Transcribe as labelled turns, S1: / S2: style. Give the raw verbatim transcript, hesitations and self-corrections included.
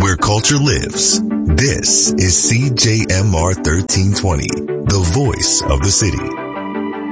S1: where culture lives. This is C J M R thirteen twenty, the voice of the city.